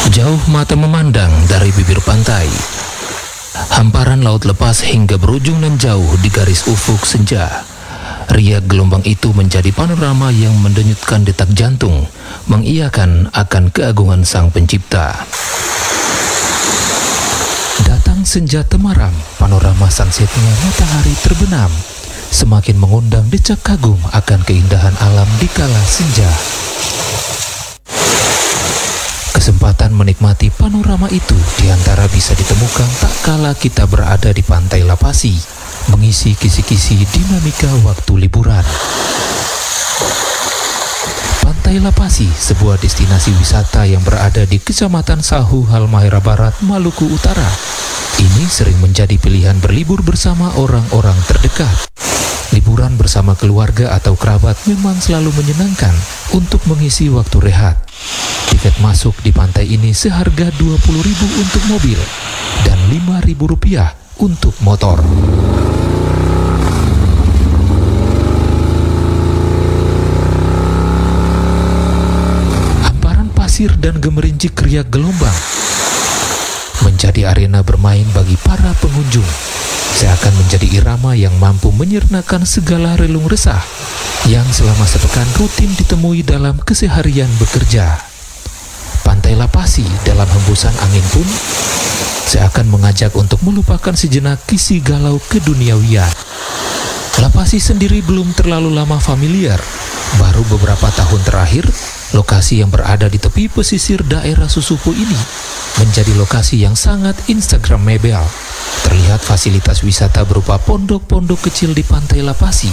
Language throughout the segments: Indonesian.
Jauh mata memandang dari bibir pantai, hamparan laut lepas hingga berujung nan jauh di garis ufuk senja. Riak gelombang itu menjadi panorama yang mendenyutkan detak jantung, mengiyakan akan keagungan Sang Pencipta. Datang senja temaram, panorama sunsetnya matahari terbenam, semakin mengundang decak kagum akan keindahan alam di kala senja. Kesempatan menikmati panorama itu diantara bisa ditemukan tak kala kita berada di Pantai Lapasi, mengisi kisi-kisi dinamika waktu liburan. Pantai Lapasi, sebuah destinasi wisata yang berada di Kecamatan Sahu, Halmahera Barat, Maluku Utara. Ini sering menjadi pilihan berlibur bersama orang-orang terdekat. Liburan bersama keluarga atau kerabat memang selalu menyenangkan untuk mengisi waktu rehat. Tiket masuk di pantai ini seharga Rp20.000 untuk mobil dan Rp5.000 untuk motor. Hamparan pasir dan gemerincik riak gelombang menjadi arena bermain bagi para pengunjung. Seakan menjadi irama yang mampu menyernakan segala relung resah yang selama sepekan rutin ditemui dalam keseharian bekerja. Pantai Lapasi dalam hembusan angin pun seakan mengajak untuk melupakan sejenak kisi galau keduniawian. Lapasi sendiri belum terlalu lama familiar. Baru beberapa tahun terakhir, lokasi yang berada di tepi pesisir daerah Susupu ini menjadi lokasi yang sangat instagramable. Terlihat fasilitas wisata berupa pondok-pondok kecil di Pantai Lapasi.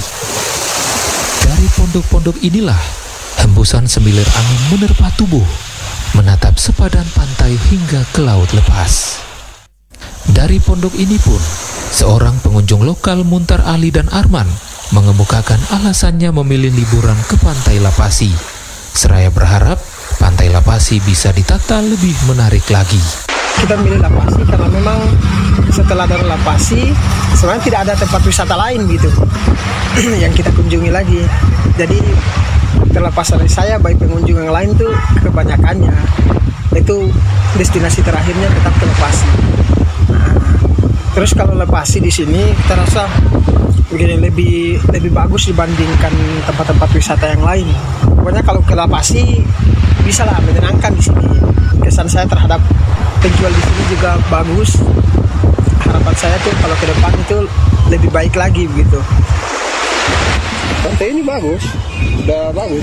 Dari pondok-pondok inilah, hembusan semilir angin menerpa tubuh, menatap sepadan pantai hingga ke laut lepas. Dari pondok ini pun, seorang pengunjung lokal Muntar Ali dan Arman mengemukakan alasannya memilih liburan ke Pantai Lapasi. Seraya berharap Pantai Lapasi bisa ditata lebih menarik lagi. Kita milih Lapasi karena memang setelah dari Lapasi sebenarnya tidak ada tempat wisata lain gitu yang kita kunjungi lagi. Jadi terlepas dari saya, baik pengunjung yang lain tuh kebanyakannya itu destinasi terakhirnya tetap ke Lapasi. Nah, terus kalau Lapasi di sini kita rasa begini lebih bagus dibandingkan tempat-tempat wisata yang lain. Pokoknya kalau ke Lapasi bisa lah menyenangkan di sini. Kesan saya terhadap penjual di sini juga bagus. Harapan saya tuh kalau ke depan itu lebih baik lagi begitu. Pantai ini bagus, udah bagus.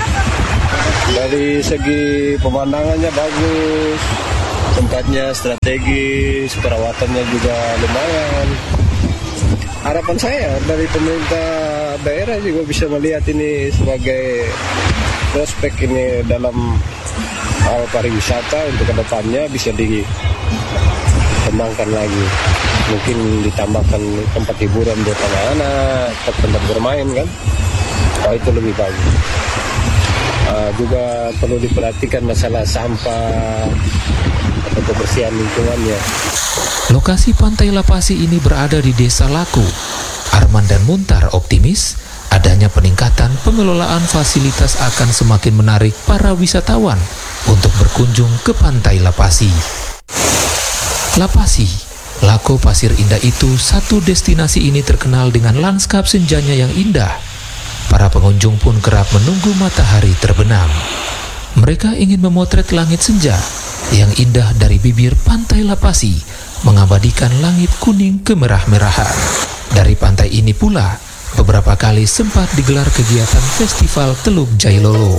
Dari segi pemandangannya bagus, tempatnya strategis, perawatannya juga lumayan. Harapan saya dari pemerintah daerah juga bisa melihat ini sebagai prospek ini dalam hal pariwisata untuk kedepannya bisa dikembangkan lagi. Mungkin ditambahkan tempat hiburan buat anak-anak, tempat bermain kan. Itu lebih bagus. Juga perlu diperhatikan masalah sampah atau kebersihan lingkungannya. Lokasi Pantai Lapasi ini berada di Desa Laku. Arman dan Muntar optimis adanya peningkatan pengelolaan fasilitas akan semakin menarik para wisatawan untuk berkunjung ke Pantai Lapasi. Lapasi, Lako Pasir Indah itu satu destinasi ini terkenal dengan lanskap senjanya yang indah. Para pengunjung pun kerap menunggu matahari terbenam. Mereka ingin memotret langit senja yang indah dari bibir Pantai Lapasi, mengabadikan langit kuning kemerah-merahan. Dari pantai ini pula, beberapa kali sempat digelar kegiatan Festival Teluk Jailolo.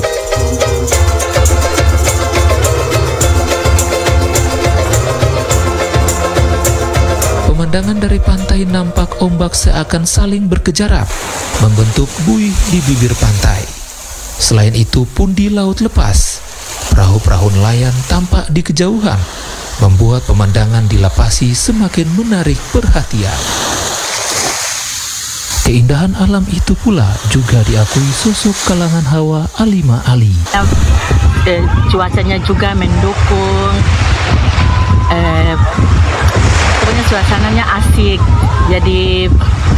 Pemandangan dari pantai nampak ombak seakan saling berkejarap, membentuk buih di bibir pantai. Selain itu pun di laut lepas, perahu-perahu nelayan tampak di kejauhan, membuat pemandangan di Lapasi semakin menarik perhatian. Keindahan alam itu pula juga diakui sosok kalangan hawa Alima Ali. Cuacanya juga mendukung, pokoknya suasananya asik, jadi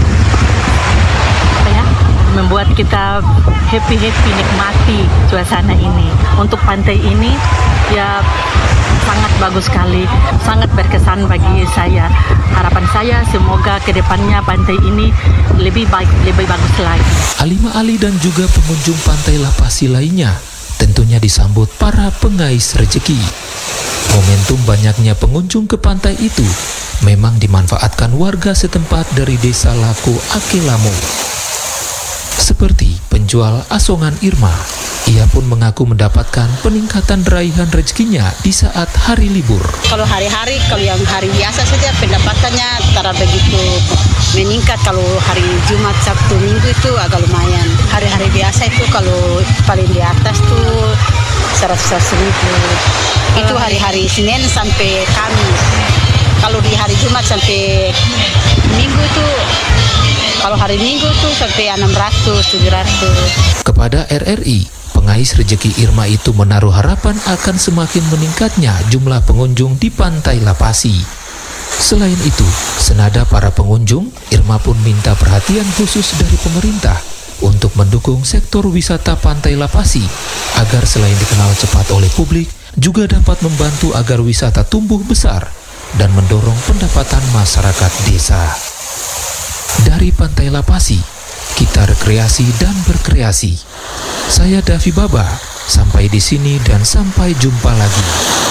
membuat kita happy nikmati suasana ini. Untuk pantai ini ya sangat bagus sekali, sangat berkesan bagi saya. Harapan saya semoga kedepannya pantai ini lebih baik, lebih bagus lagi. Alima Ali dan juga pengunjung pantai Lapasi lainnya tentunya disambut para pengais rezeki. Momentum banyaknya pengunjung ke pantai itu memang dimanfaatkan warga setempat dari desa Lako Akelamo. Seperti penjual asongan Irma, ia pun mengaku mendapatkan peningkatan raihan rezekinya di saat hari libur. Kalau hari-hari, kalau yang hari biasa saja pendapatannya tak begitu meningkat. Kalau hari Jumat, Sabtu, Minggu itu agak lumayan. Hari-hari biasa itu kalau paling di atas tuh 100.000. Itu hari-hari Senin sampai Kamis. Kalau di hari Jumat sampai Minggu itu, kalau hari Minggu tuh sampai 600, 700. Kepada RRI, pengais rezeki Irma itu menaruh harapan akan semakin meningkatnya jumlah pengunjung di pantai Lapasi. Selain itu, senada para pengunjung, Irma pun minta perhatian khusus dari pemerintah untuk mendukung sektor wisata pantai Lapasi agar selain dikenal cepat oleh publik, juga dapat membantu agar wisata tumbuh besar dan mendorong pendapatan masyarakat desa. Dari pantai Lapasi, kita rekreasi dan berkreasi. Saya Davi Baba, sampai di sini dan sampai jumpa lagi.